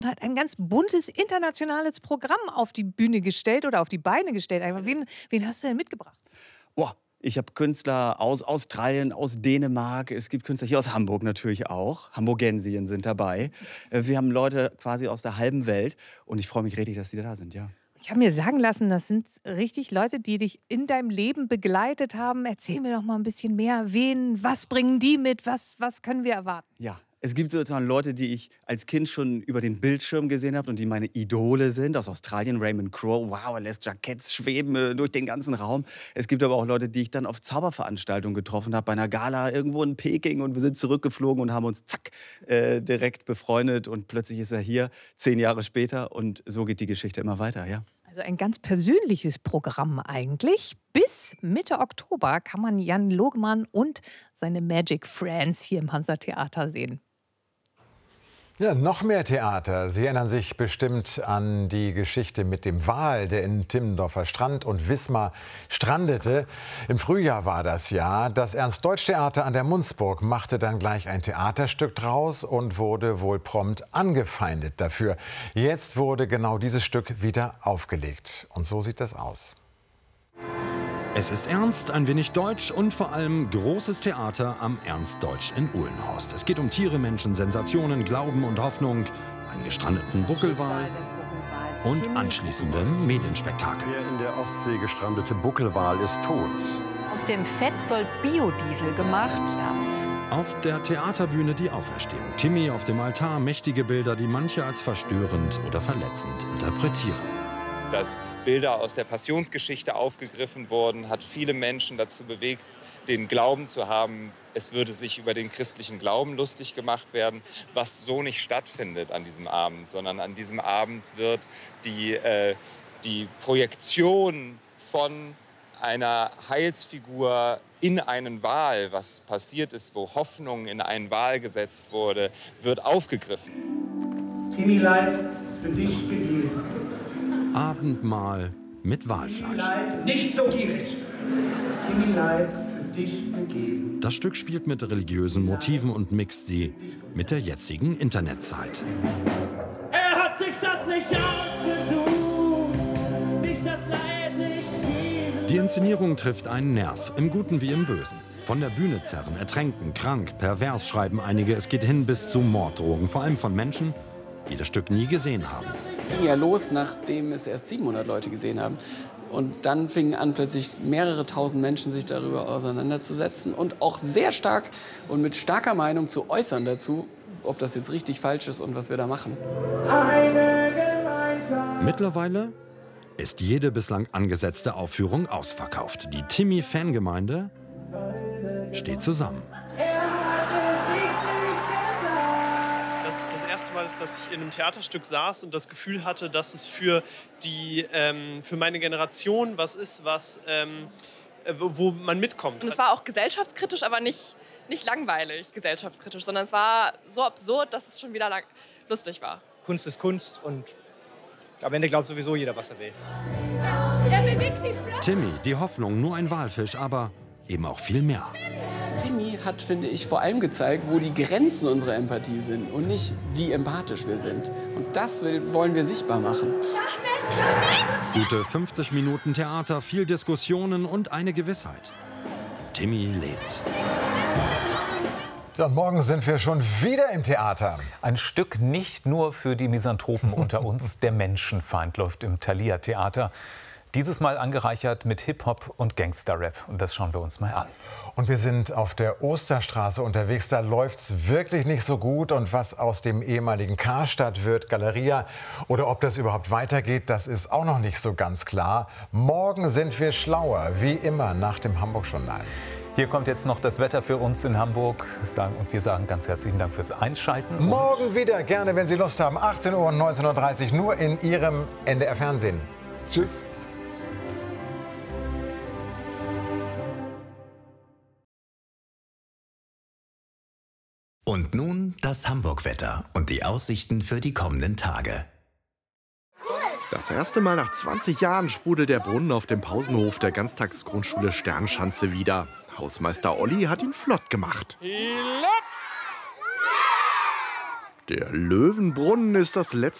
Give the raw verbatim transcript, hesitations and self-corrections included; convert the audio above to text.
Hat ein ganz buntes internationales Programm auf die Bühne gestellt oder auf die Beine gestellt. Wen, wen hast du denn mitgebracht? Boah, ich habe Künstler aus Australien, aus Dänemark. Es gibt Künstler hier aus Hamburg natürlich auch. Hamburgensien sind dabei. Wir haben Leute quasi aus der halben Welt. Und ich freue mich richtig, dass die da sind, ja. Ich habe mir sagen lassen, das sind richtig Leute, die dich in deinem Leben begleitet haben. Erzähl mir doch mal ein bisschen mehr. Wen, was bringen die mit? Was, was können wir erwarten? Ja. Es gibt sozusagen Leute, die ich als Kind schon über den Bildschirm gesehen habe und die meine Idole sind. Aus Australien, Raymond Crowe. Wow, er lässt Jacketts schweben äh, durch den ganzen Raum. Es gibt aber auch Leute, die ich dann auf Zauberveranstaltungen getroffen habe, bei einer Gala irgendwo in Peking. Und wir sind zurückgeflogen und haben uns zack, äh, direkt befreundet. Und plötzlich ist er hier, zehn Jahre später. Und so geht die Geschichte immer weiter, ja. Also ein ganz persönliches Programm eigentlich. Bis Mitte Oktober kann man Jan Logemann und seine Magic Friends hier im Hansa-Theater sehen. Ja, noch mehr Theater. Sie erinnern sich bestimmt an die Geschichte mit dem Wal, der in Timmendorfer Strand und Wismar strandete. Im Frühjahr war das Jahr. Das Ernst-Deutsch-Theater an der Munzburg machte dann gleich ein Theaterstück draus und wurde wohl prompt angefeindet dafür. Jetzt wurde genau dieses Stück wieder aufgelegt. Und so sieht das aus. Es ist ernst, ein wenig deutsch und vor allem großes Theater am Ernst Deutsch in Uhlenhorst. Es geht um Tiere, Menschen, Sensationen, Glauben und Hoffnung, einen gestrandeten Buckelwal und anschließende Medienspektakel. Der in der Ostsee gestrandete Buckelwal ist tot. Aus dem Fett soll Biodiesel gemacht werden. Auf der Theaterbühne die Auferstehung. Timmy auf dem Altar, mächtige Bilder, die manche als verstörend oder verletzend interpretieren. Dass Bilder aus der Passionsgeschichte aufgegriffen wurden, hat viele Menschen dazu bewegt, den Glauben zu haben, es würde sich über den christlichen Glauben lustig gemacht werden, was so nicht stattfindet an diesem Abend, sondern an diesem Abend wird die, äh, die Projektion von einer Heilsfigur in einen Wal, was passiert ist, wo Hoffnung in einen Wal gesetzt wurde, wird aufgegriffen. Timmy Leid für dich gegeben. Abendmahl mit Walfleisch. Nicht so gierig. Timmy Leid für dich gegeben. Das Stück spielt mit religiösen Motiven und mixt sie mit der jetzigen Internetzeit. Er hat sich das nicht ausgesucht, nicht das Leid, nicht die. Die Inszenierung trifft einen Nerv, im Guten wie im Bösen. Von der Bühne zerren, ertränken, krank, pervers schreiben einige. Es geht hin bis zu Morddrohungen, vor allem von Menschen, die das Stück nie gesehen haben. Es ging ja los, nachdem es erst siebenhundert Leute gesehen haben. Und dann fingen an, plötzlich mehrere tausend Menschen sich darüber auseinanderzusetzen und auch sehr stark und mit starker Meinung zu äußern dazu, ob das jetzt richtig falsch ist und was wir da machen. Mittlerweile ist jede bislang angesetzte Aufführung ausverkauft. Die Timmy-Fangemeinde steht zusammen. Das erste Mal ist, dass ich in einem Theaterstück saß und das Gefühl hatte, dass es für, die, ähm, für meine Generation was ist, was, ähm, wo man mitkommt. Und es war auch gesellschaftskritisch, aber nicht, nicht langweilig gesellschaftskritisch, sondern es war so absurd, dass es schon wieder lang lustig war. Kunst ist Kunst und am Ende glaubt sowieso jeder, was er will. Er bewegt die Flosse. Timmy, die Hoffnung, nur ein Walfisch, aber eben auch viel mehr. Timmy hat, finde ich, vor allem gezeigt, wo die Grenzen unserer Empathie sind und nicht, wie empathisch wir sind. Und das will, wollen wir sichtbar machen. Gute fünfzig Minuten Theater, viel Diskussionen und eine Gewissheit. Timmy lebt. Ja, und morgen sind wir schon wieder im Theater. Ein Stück nicht nur für die Misanthropen unter uns. Der Menschenfeind läuft im Thalia-Theater. Dieses Mal angereichert mit Hip-Hop und Gangster-Rap. Und das schauen wir uns mal an. Und wir sind auf der Osterstraße unterwegs. Da läuft's wirklich nicht so gut. Und was aus dem ehemaligen Karstadt wird, Galeria, oder ob das überhaupt weitergeht, das ist auch noch nicht so ganz klar. Morgen sind wir schlauer, wie immer nach dem Hamburg-Journal. Hier kommt jetzt noch das Wetter für uns in Hamburg. Und wir sagen ganz herzlichen Dank fürs Einschalten. Morgen wieder, gerne, wenn Sie Lust haben. achtzehn Uhr und neunzehn Uhr dreißig, nur in Ihrem N D R-Fernsehen. Tschüss. Und nun das Hamburg-Wetter und die Aussichten für die kommenden Tage. Das erste Mal nach zwanzig Jahren sprudelt der Brunnen auf dem Pausenhof der Ganztagsgrundschule Sternschanze wieder. Hausmeister Olli hat ihn flott gemacht. Der Löwenbrunnen ist das letzte